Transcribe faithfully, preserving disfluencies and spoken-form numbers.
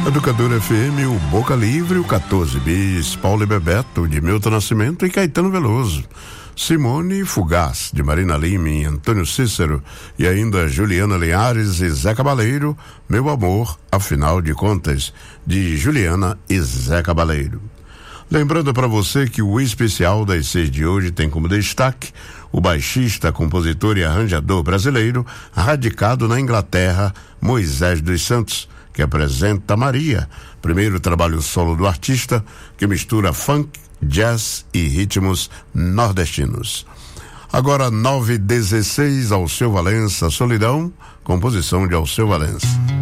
Educador F M, o Boca Livre, o quatorze bis, Paulo e Bebeto, de Milton Nascimento e Caetano Veloso. Simone Fugaz, de Marina Lima e Antônio Cícero, e ainda Juliana Linhares e Zé Cabaleiro, Meu Amor, afinal de contas, de Juliana e Zé Cabaleiro. Lembrando para você que o especial das seis de hoje tem como destaque o baixista, compositor e arranjador brasileiro, radicado na Inglaterra, Moisés dos Santos, que apresenta Maria, primeiro trabalho solo do artista, que mistura funk, jazz e ritmos nordestinos. Agora nove e dezesseis, Alceu Valença, Solidão, composição de Alceu Valença.